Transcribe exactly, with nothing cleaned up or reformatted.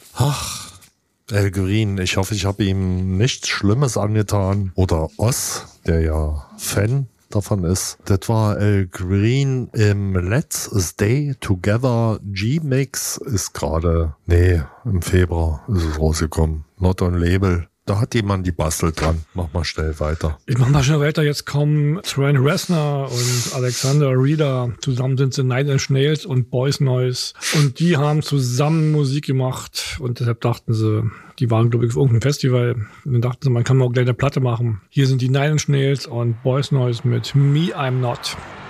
Ach, Al Green, ich hoffe, ich habe ihm nichts Schlimmes angetan. Oder Oz, der ja Fan davon ist. Das war Al Green im Let's Stay Together G-Mix. Ist gerade, nee, im Februar ist es rausgekommen. Not on Label. Da hat jemand die Bastel dran. Mach mal schnell weiter. Ich mach mal schnell weiter. Jetzt kommen Trent Reznor und Alexander Reeder. Zusammen sind sie Nine Inch Nails und Boys Noise. Und die haben zusammen Musik gemacht. Und deshalb dachten sie, die waren, glaube ich, auf irgendeinem Festival. Und dann dachten sie, man kann mal auch gleich eine Platte machen. Hier sind die Nine Inch Nails und Boys Noise mit Me I'm Not.